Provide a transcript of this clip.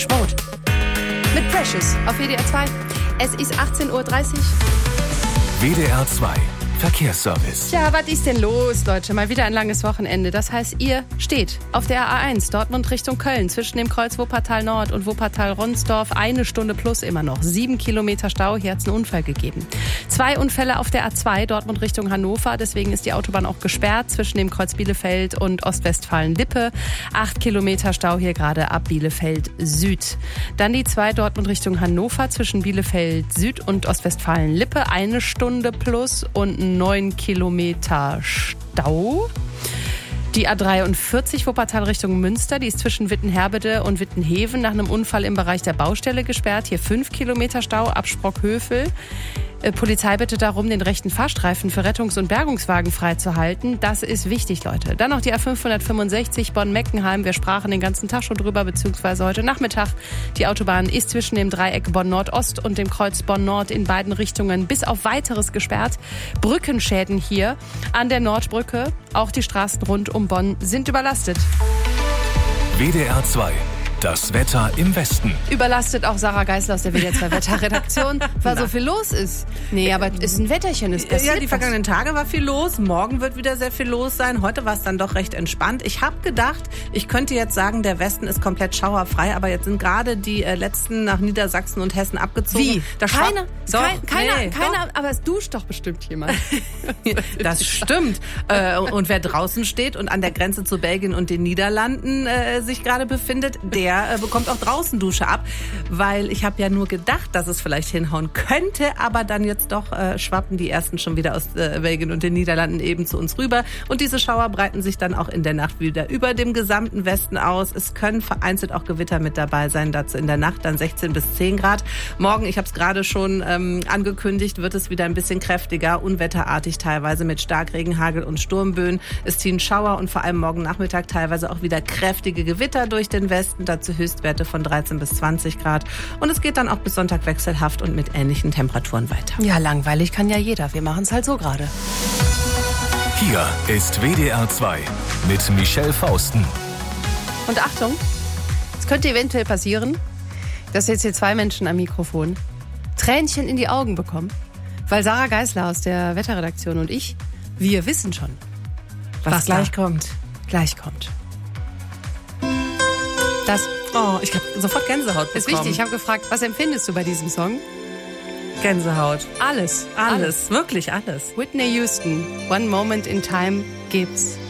Sport. Mit Precious auf WDR 2. Es ist 18.30 Uhr. WDR 2 Verkehrsservice. Tja, was ist denn los, Leute? Mal wieder ein langes Wochenende. Das heißt, ihr steht auf der A1 Dortmund Richtung Köln zwischen dem Kreuz Wuppertal Nord und Wuppertal-Ronsdorf. 1 Stunde plus immer noch. 7 Kilometer Stau. Hier hat es einen Unfall gegeben. 2 Unfälle auf der A2 Dortmund Richtung Hannover. Deswegen ist die Autobahn auch gesperrt zwischen dem Kreuz Bielefeld und Ostwestfalen-Lippe. 8 Kilometer Stau hier gerade ab Bielefeld Süd. Dann die 2 Dortmund Richtung Hannover zwischen Bielefeld Süd und Ostwestfalen-Lippe. 1 Stunde plus und 9 Kilometer Stau. Die A43 Wuppertal Richtung Münster, die ist zwischen Wittenherbede und Wittenheven nach einem Unfall im Bereich der Baustelle gesperrt. Hier 5 Kilometer Stau ab Sprockhövel. Polizei bittet darum, den rechten Fahrstreifen für Rettungs- und Bergungswagen freizuhalten. Das ist wichtig, Leute. Dann noch die A565 Bonn-Meckenheim. Wir sprachen den ganzen Tag schon drüber, beziehungsweise heute Nachmittag. Die Autobahn ist zwischen dem Dreieck Bonn-Nordost und dem Kreuz Bonn-Nord in beiden Richtungen bis auf Weiteres gesperrt. Brückenschäden hier an der Nordbrücke. Auch die Straßen rund um Bonn sind überlastet. WDR 2. Das Wetter im Westen. Überlastet auch Sarah Geisler aus der WDR 2 Wetterredaktion, weil so viel los ist. Nee, aber ist ein Wetterchen. Ist ja, die vergangenen Tage war viel los. Morgen wird wieder sehr viel los sein. Heute war es dann doch recht entspannt. Ich habe gedacht, ich könnte jetzt sagen, der Westen ist komplett schauerfrei. Aber jetzt sind gerade die letzten nach Niedersachsen und Hessen abgezogen. Wie? Keiner, aber es duscht doch bestimmt jemand. Das stimmt. Und wer draußen steht und an der Grenze zu Belgien und den Niederlanden sich gerade befindet, der bekommt auch draußen Dusche ab, weil ich habe ja nur gedacht, dass es vielleicht hinhauen könnte, aber dann jetzt doch schwappen die ersten schon wieder aus Belgien und den Niederlanden eben zu uns rüber und diese Schauer breiten sich dann auch in der Nacht wieder über dem gesamten Westen aus. Es können vereinzelt auch Gewitter mit dabei sein, dazu in der Nacht dann 16 bis 10 Grad. Morgen, ich habe es gerade schon angekündigt, wird es wieder ein bisschen kräftiger, unwetterartig teilweise mit Starkregen, Hagel und Sturmböen. Es ziehen Schauer und vor allem morgen Nachmittag teilweise auch wieder kräftige Gewitter durch den Westen. Dazu Höchstwerte von 13 bis 20 Grad. Und es geht dann auch bis Sonntag wechselhaft und mit ähnlichen Temperaturen weiter. Ja, langweilig kann ja jeder. Wir machen es halt so gerade. Hier ist WDR 2 mit Michelle Fausten. Und Achtung, es könnte eventuell passieren, dass jetzt hier 2 Menschen am Mikrofon Tränchen in die Augen bekommen, weil Sarah Geisler aus der Wetterredaktion und ich, wir wissen schon, was gleich kommt. Gleich kommt. Das ich habe sofort Gänsehaut bekommen. ist wichtig. Ich habe gefragt, was empfindest du bei diesem Song? Gänsehaut. Alles. Wirklich alles. Whitney Houston, One Moment in Time gibt's